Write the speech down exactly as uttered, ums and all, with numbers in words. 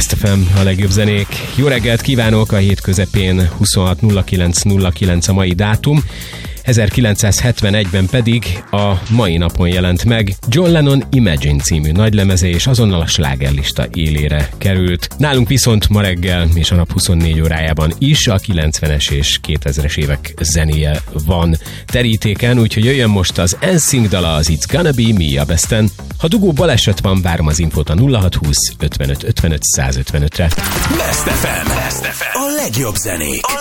Best ef em, a legjobb zenék. Jó reggelt kívánok, a hét közepén huszonhat nulla kilenc nulla kilenc a mai dátum. ezerkilencszázhetvenegyben pedig a mai napon jelent meg John Lennon Imagine című nagylemeze, és azonnal a slágerlista élére került. Nálunk viszont ma reggel és a nap huszonnégy órájában is a kilencvenes és kétezres évek zenéje van terítéken, úgyhogy jöjjön most az en sync dala, az It's Gonna Be Me a Besten. Ha dugó baleset van, várom az infót a nulla hat húsz ötvenöt ötvenöt százötvenötre. Best ef em, Best ef em. A legjobb zenék. A